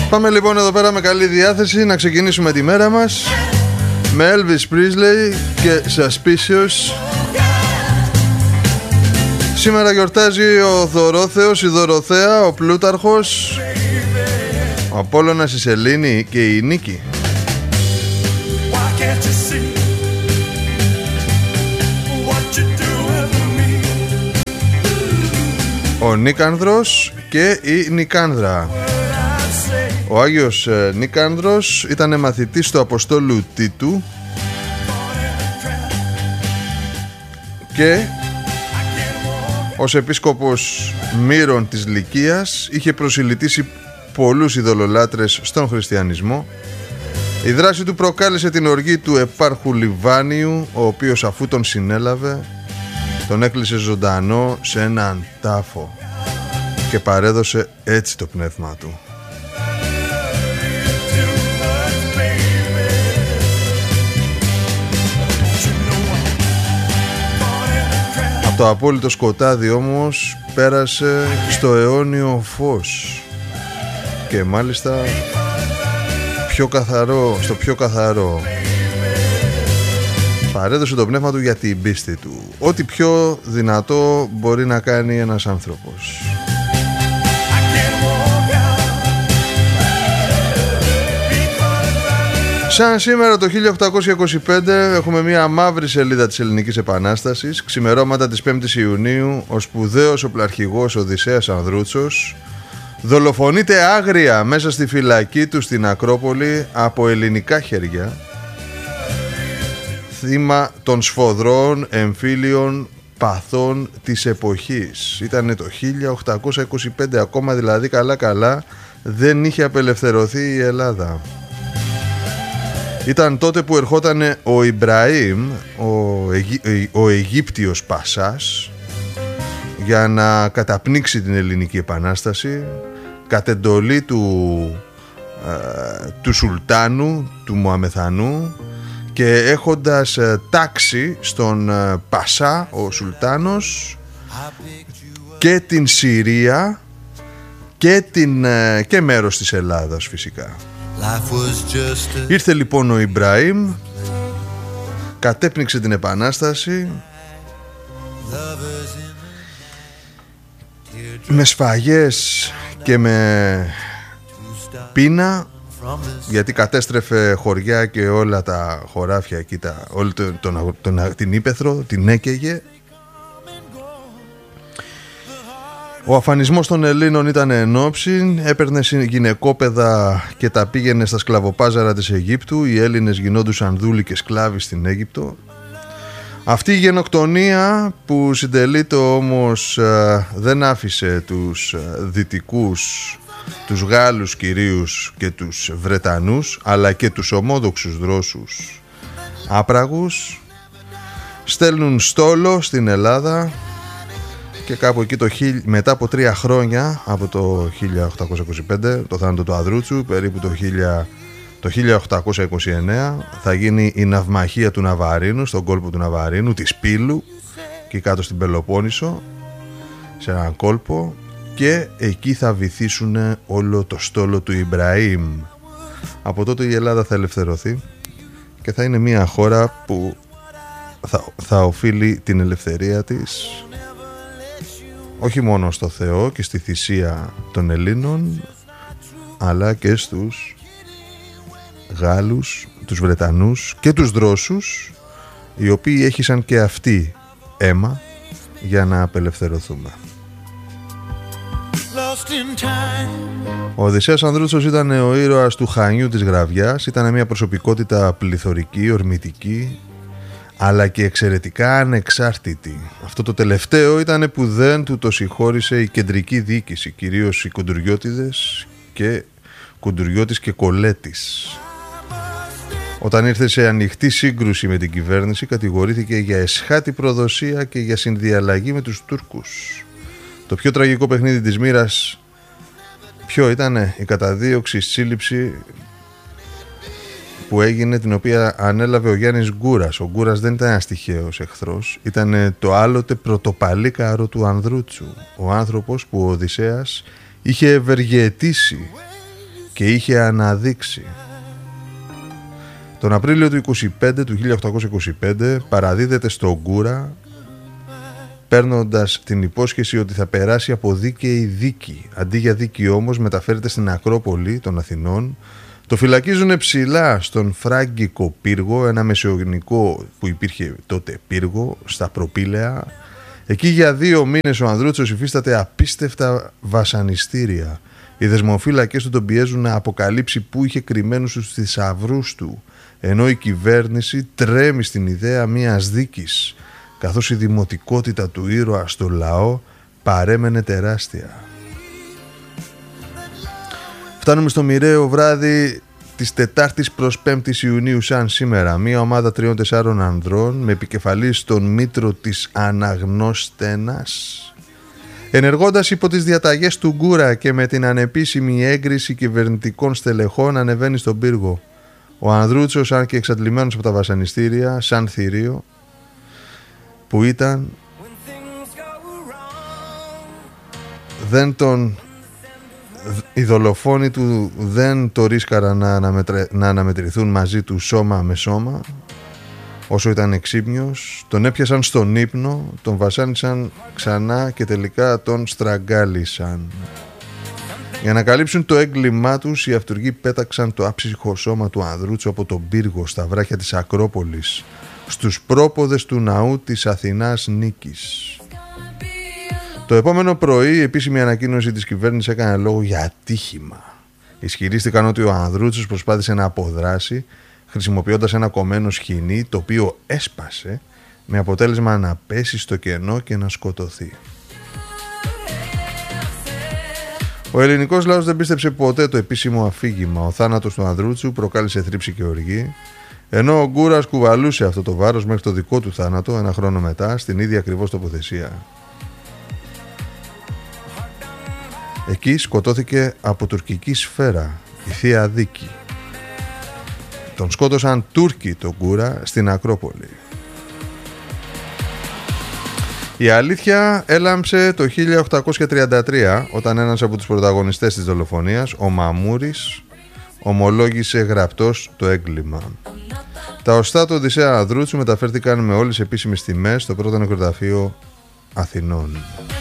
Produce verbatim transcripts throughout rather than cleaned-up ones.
Πάμε λοιπόν εδώ πέρα με καλή διάθεση να ξεκινήσουμε τη μέρα μας με Elvis Presley και Suspicious. Σήμερα γιορτάζει ο Δωρόθεος, η Δωροθέα, ο Πλούταρχος, ο Απόλλωνας, η Σελήνη και η Νίκη. Ο Νίκανδρος και η Νικάνδρα. Ο Άγιος Νίκανδρος ήταν μαθητής του Αποστόλου Τίτου και ως επίσκοπος Μύρων της Λυκίας είχε προσιλητήσει πολλούς ειδωλολάτρες στον χριστιανισμό. Η δράση του προκάλεσε την οργή του επάρχου Λιβάνιου, ο οποίος αφού τον συνέλαβε τον έκλεισε ζωντανό σε έναν τάφο και παρέδωσε έτσι το πνεύμα του. Από το απόλυτο σκοτάδι όμως πέρασε στο αιώνιο φως και μάλιστα πιο καθαρό, στο πιο καθαρό. Παρέδωσε το πνεύμα του για την πίστη του. Ό,τι πιο δυνατό μπορεί να κάνει ένας άνθρωπος. Σαν σήμερα το χίλια οκτακόσια είκοσι πέντε έχουμε μια μαύρη σελίδα της Ελληνικής Επανάστασης. Ξημερώματα της πέμπτης Ιουνίου ο σπουδαίος οπλαρχηγός Οδυσσέας Ανδρούτσος δολοφονείται άγρια μέσα στη φυλακή του στην Ακρόπολη από ελληνικά χέρια, θύμα των σφοδρών εμφύλιων παθών της εποχής. Ήτανε το χίλια οκτακόσια είκοσι πέντε, ακόμα δηλαδή καλά καλά δεν είχε απελευθερωθεί η Ελλάδα. Ήταν τότε που ερχόταν ο Ιμπραήμ, ο, Αιγύ... ο Αιγύπτιος Πασάς, για να καταπνίξει την Ελληνική Επανάσταση κατ' εντολή του, ε, του Σουλτάνου, του Μωαμεθανού, και έχοντας ε, τάξει στον ε, Πασά ο Σουλτάνος και την Συρία και, την, ε, και μέρος της Ελλάδας φυσικά. Ήρθε λοιπόν ο Ιμπραήμ, κατέπνιξε την Επανάσταση με σφαγές και με πείνα, γιατί κατέστρεφε χωριά και όλα τα χωράφια εκεί, τα, όλη τον, τον, τον, την ύπαιθρο την έκαιγε. Ο αφανισμός των Ελλήνων ήταν ενόψιν, έπαιρνε γυναικόπαιδα και τα πήγαινε στα σκλαβοπάζαρα της Αιγύπτου. Οι Έλληνες γινόντουσαν δούλοι και σκλάβοι στην Αίγυπτο. Αυτή η γενοκτονία που συντελείται όμως δεν άφησε τους δυτικούς, τους Γάλλους κυρίους και τους Βρετανούς, αλλά και τους ομόδοξους Δρόσους άπραγους. Στέλνουν στόλο στην Ελλάδα και κάπου εκεί το, μετά από τρία χρόνια από το χίλια οκτακόσια είκοσι πέντε, το θάνατο του Ανδρούτσου, περίπου το, το χίλια οκτακόσια είκοσι εννέα, θα γίνει η ναυμαχία του Ναβαρίνου στον κόλπο του Ναβαρίνου, της Πύλου, και κάτω στην Πελοπόννησο, σε έναν κόλπο, και εκεί θα βυθίσουν όλο το στόλο του Ιμπραήμ. Από τότε η Ελλάδα θα ελευθερωθεί και θα είναι μια χώρα που θα, θα οφείλει την ελευθερία της όχι μόνο στο Θεό και στη θυσία των Ελλήνων, αλλά και στους Γάλλους, τους Βρετανούς και τους Δρόσους, οι οποίοι έχησαν και αυτοί αίμα για να απελευθερωθούμε. Ο Οδυσσέας Ανδρούτσος ήταν ο ήρωας του Χανιού της Γραβιάς. Ήταν μια προσωπικότητα πληθωρική, ορμητική, αλλά και εξαιρετικά ανεξάρτητη. Αυτό το τελευταίο ήταν που δεν του το συγχώρησε η κεντρική διοίκηση, κυρίως οι Κουντουριώτιδες και Κουντουριώτης και Κολέτης. Όταν ήρθε σε ανοιχτή σύγκρουση με την κυβέρνηση, κατηγορήθηκε για εσχάτη προδοσία και για συνδιαλλαγή με τους Τούρκους. Το πιο τραγικό παιχνίδι της μοίρας ποιο ήτανε? Η καταδίωξη, η σύλληψη που έγινε, την οποία ανέλαβε ο Γιάννης Γκούρας. Ο Γκούρας δεν ήταν ένας τυχαίος εχθρός, ήταν το άλλοτε πρωτοπαλίκαρο του Ανδρούτσου, ο άνθρωπος που ο Οδυσσέας είχε ευεργετήσει και είχε αναδείξει. Τον Απρίλιο του είκοσι πέντε, του χίλια οκτακόσια είκοσι πέντε παραδίδεται στο Γκούρα, παίρνοντας την υπόσχεση ότι θα περάσει από δίκαιη δίκη. Αντί για δίκη όμως μεταφέρεται στην Ακρόπολη των Αθηνών. Το φυλακίζουν ψηλά στον Φράγκικο πύργο, ένα μεσαιωνικό που υπήρχε τότε πύργο στα Προπήλαια. Εκεί για δύο μήνες ο Ανδρούτσος υφίσταται απίστευτα βασανιστήρια. Οι δεσμοφύλακες του τον πιέζουν να αποκαλύψει πού είχε κρυμμένους τους θησαυρούς του, ενώ η κυβέρνηση τρέμει στην ιδέα μιας δίκης, καθώς η δημοτικότητα του ήρωα στο λαό παρέμενε τεράστια. Φτάνουμε στο μοιραίο βράδυ της Τετάρτης προς Πέμπτης Ιουνίου σαν σήμερα. Μια ομάδα τριών τεσσάρων ανδρών με επικεφαλής τον Μήτρο της Αναγνώστενας, ενεργώντας υπό τις διαταγές του Γκούρα και με την ανεπίσημη έγκριση κυβερνητικών στελεχών, ανεβαίνει στον πύργο. Ο Ανδρούτσος, αν και εξαντλημένος από τα βασανιστήρια, σαν θηρίο που ήταν, δεν τον... οι δολοφόνοι του δεν το ρίσκαραν να, αναμετρε... να αναμετρηθούν μαζί του σώμα με σώμα. Όσο ήταν εξύπνιος, τον έπιασαν στον ύπνο, τον βασάνισαν ξανά και τελικά τον στραγγάλισαν. Για να καλύψουν το έγκλημά τους, οι αυτούργοι πέταξαν το άψυχο σώμα του Ανδρούτσου από τον πύργο στα βράχια της Ακρόπολης, στους πρόποδες του ναού της Αθηνάς Νίκης. Το επόμενο πρωί η επίσημη ανακοίνωση της κυβέρνησης έκανε λόγο για ατύχημα. Ισχυρίστηκαν ότι ο Ανδρούτσος προσπάθησε να αποδράσει χρησιμοποιώντας ένα κομμένο σκοινί, το οποίο έσπασε, με αποτέλεσμα να πέσει στο κενό και να σκοτωθεί. Ο ελληνικός λαός δεν πίστεψε ποτέ το επίσημο αφήγημα. Ο θάνατος του Ανδρούτσου προκάλεσε θρύψη και οργή, ενώ ο Γκούρας κουβαλούσε αυτό το βάρος μέχρι το δικό του θάνατο ένα χρόνο μετά, στην ίδια ακριβώς τοποθεσία. Εκεί σκοτώθηκε από τουρκική σφαίρα, η Θεία Δίκη. Τον σκότωσαν Τούρκοι τον Γκούρα στην Ακρόπολη. Η αλήθεια έλαμψε το χίλια οκτακόσια τριάντα τρία, όταν ένας από τους πρωταγωνιστές της δολοφονίας, ο Μαμούρης, ομολόγησε γραπτός το έγκλημα. Τα οστά του Οδυσσέα Ανδρούτσου μεταφέρθηκαν με όλες τις επίσημες τιμές στο πρώτο νεκροταφείο Αθηνών.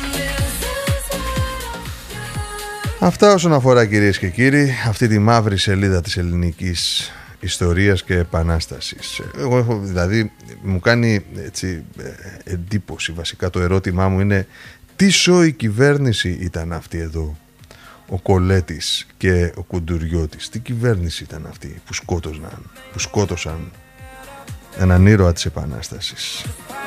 Αυτά όσον αφορά, κυρίες και κύριοι, αυτή τη μαύρη σελίδα της ελληνικής ιστορίας και επανάστασης. Εγώ έχω, δηλαδή, μου κάνει έτσι εντύπωση, βασικά το ερώτημά μου είναι τι σόη κυβέρνηση ήταν αυτή εδώ, ο Κολέτης και ο Κουντουριώτης. Τι κυβέρνηση ήταν αυτή που σκότωσαν, που σκότωσαν έναν ήρωα της επανάστασης.